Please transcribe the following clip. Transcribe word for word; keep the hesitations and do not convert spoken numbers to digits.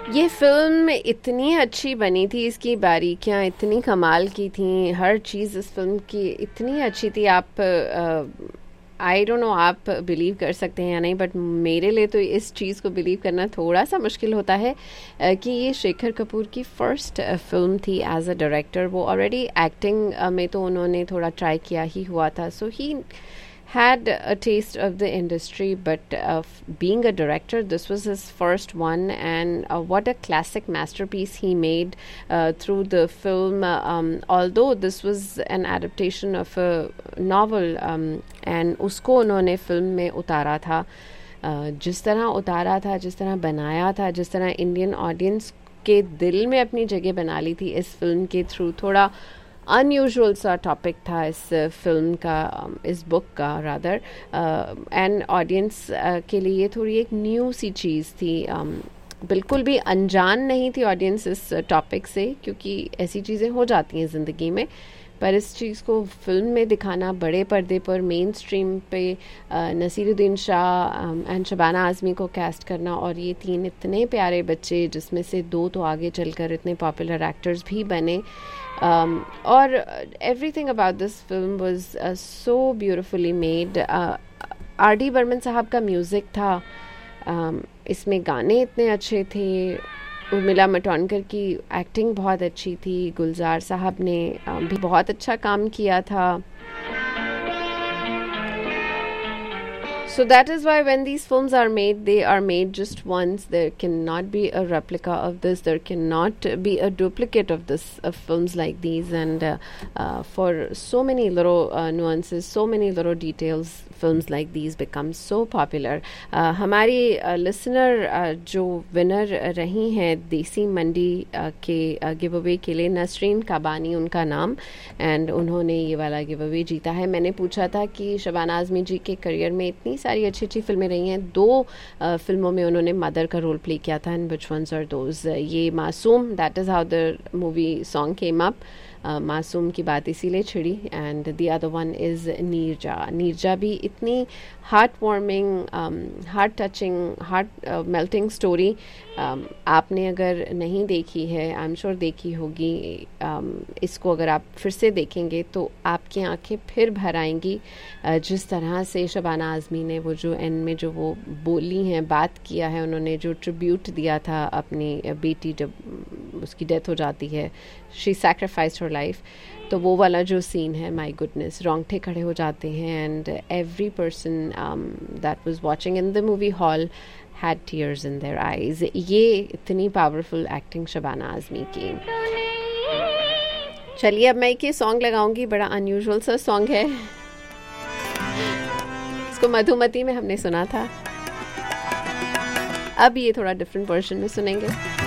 ये फिल्म इतनी अच्छी बनी थी, इसकी बारीकियां इतनी कमाल की थी, हर चीज़ इस फिल्म की इतनी अच्छी थी। आप आई डोंट नो आप बिलीव कर सकते हैं या नहीं, बट मेरे लिए तो इस चीज़ को बिलीव करना थोड़ा सा मुश्किल होता है uh, कि ये शेखर कपूर की फ़र्स्ट फिल्म थी एज अ डायरेक्टर। वो ऑलरेडी एक्टिंग uh, में तो उन्होंने थोड़ा ट्राई किया ही हुआ था, सो ही had a taste of the industry, but uh, being a director, this was his first one, and uh, what a classic masterpiece he made uh, through the film. Uh, um, although this was an adaptation of a novel, um, and usko उन्होंने film में उतारा था, uh, जिस तरह उतारा था, जिस तरह बनाया था, जिस तरह इंडियन ऑडियंस के दिल में अपनी जगह बना ली थी इस फिल्म के थ्रू। थोड़ा अनयूजुअल सा टॉपिक था इस फिल्म का, इस बुक का रादर, एंड ऑडियंस के लिए थोड़ी एक न्यू सी चीज़ थी। um, बिल्कुल भी अनजान नहीं थी ऑडियंस इस टॉपिक से, क्योंकि ऐसी चीज़ें हो जाती हैं ज़िंदगी में, पर इस चीज़ को फिल्म में दिखाना, बड़े पर्दे पर मेन स्ट्रीम पे नसीरुद्दीन शाह एंड शबाना आज़मी को कास्ट करना, और ये तीन इतने प्यारे बच्चे जिसमें से दो तो आगे चलकर इतने पॉपुलर एक्टर्स भी बने, Um, और everything about this film was uh, so beautifully made. R D Burman साहब का म्यूज़िक था, um, इसमें गाने इतने अच्छे थे, उर्मिला मातोंडकर की एक्टिंग बहुत अच्छी थी, गुलजार साहब ने uh, भी बहुत अच्छा काम किया था। So that is why when these films are made, they are made just once. There cannot be a replica of this. There cannot be a duplicate of this, of films like these. And uh, uh, for so many little uh, nuances, so many little details, films like these become so popular. Uh, हमारी uh, listener uh, जो winner रही हैं देसी मंडी uh, के give away के लिए, नसरीन काबानी उनका नाम, and उन्होंने ये वाला गिव अवे जीता है। मैंने पूछा था कि शबाना आज़मी जी के करियर में इतनी सारी अच्छी अच्छी फिल्में रही हैं, दो uh, फिल्मों में उन्होंने मदर का रोल प्ले किया था, and which ones are those? ये मासूम, that is how the movie song came up. मासूम की बात इसीलिए छिड़ी, and the other one is Neerja. Neerja भी इतनी heart warming, heart touching, heart melting story, आपने अगर नहीं देखी है, आई एम श्योर देखी होगी, um, इसको अगर आप फिर से देखेंगे तो आपकी आंखें फिर भर आएंगी। uh, जिस तरह से शबाना आज़मी ने वो जो एंड में जो वो बोली हैं, बात किया है उन्होंने, जो ट्रिब्यूट दिया था अपनी बेटी जब उसकी डेथ हो जाती है, शी सैक्रिफाइस्ड हर लाइफ, तो वो वाला जो सीन है, माय गुडनेस, रोंगटे खड़े हो जाते हैं, and every person that was watching in the movie hall had tears in their eyes. ये इतनी पावरफुल एक्टिंग शबाना आज़मी की। चलिए अब मैं एक ये सॉन्ग लगाऊंगी, बड़ा अनयूजुअल सा सॉन्ग है, इसको मधुमती में हमने सुना था, अब ये थोड़ा डिफरेंट वर्जन में सुनेंगे।